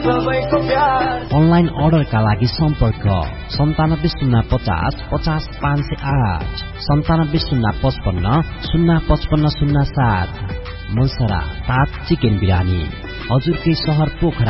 Online अर्डरका लागि सम्पर्क 9705050508 970555055507। मुलसरा ताज चिकन बिरानी, हजुरकै शहर पोखरा।